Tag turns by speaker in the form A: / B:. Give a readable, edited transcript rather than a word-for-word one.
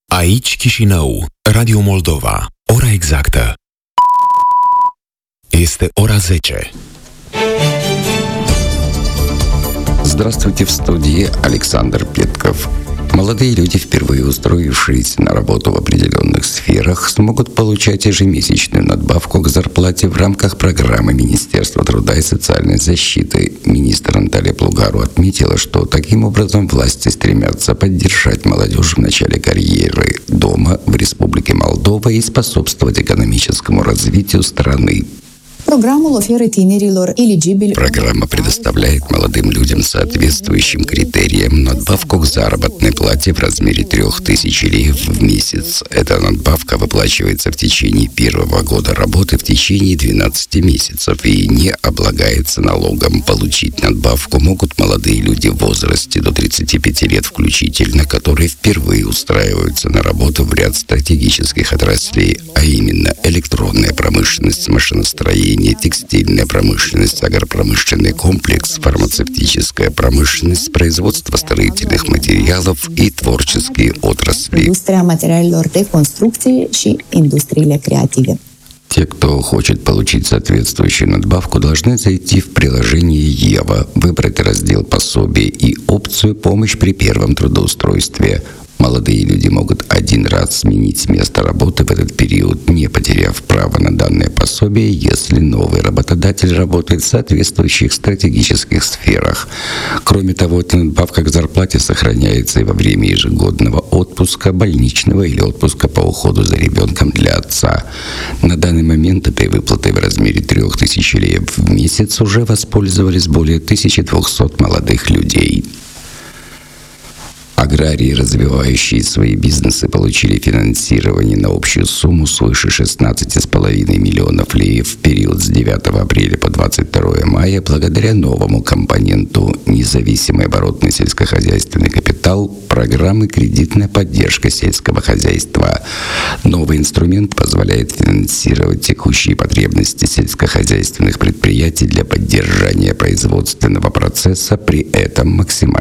A: Aici Chișinău, Radio Moldova. Ora exactă este ora 10.
B: Здравствуйте, в студии Александр Петков. Молодые люди, впервые устроившиеся на работу в определенных сферах, смогут получать ежемесячную надбавку к зарплате в рамках программы Министерства труда и социальной защиты. Министр Наталья Плугару отметила, что таким образом власти стремятся поддержать молодежь в начале карьеры дома в Республике Молдова и способствовать экономическому развитию страны. Программа предоставляет молодым людям соответствующим критериям надбавку к заработной плате в размере 3000 леев в месяц. Эта надбавка выплачивается в течение первого года работы в течение 12 месяцев и не облагается налогом. Получить надбавку могут молодые люди в возрасте до 35 лет включительно, которые впервые устраиваются на работу в ряд стратегических отраслей, а именно электронная промышленность, машиностроение, текстильная промышленность, агропромышленный комплекс, фармацевтическая промышленность, производство строительных материалов и творческие отрасли.
C: Индустрия материалов реконструкции и индустрии креативы.
B: Те, кто хочет получить соответствующую надбавку, должны зайти в приложение «Ева», выбрать раздел «Пособие» и опцию «Помощь при первом трудоустройстве». Молодые люди могут один раз сменить место работы в этот период, не потеряв право на данное пособие, если новый работодатель работает в соответствующих стратегических сферах. Кроме того, эта надбавка к зарплате сохраняется и во время ежегодного отпуска, больничного или отпуска по уходу за ребенком для отца. На данный момент этой выплатой в размере 3000 леев в месяц уже воспользовались более 1200 молодых людей. Аграрии, развивающие свои бизнесы, получили финансирование на общую сумму свыше 16,5 миллионов леев в период с 9 апреля по 22 мая благодаря новому компоненту «Независимый оборотный сельскохозяйственный капитал» программы «Кредитная поддержка сельского хозяйства». Новый инструмент позволяет финансировать текущие потребности сельскохозяйственных предприятий для поддержания производственного процесса, при этом максимально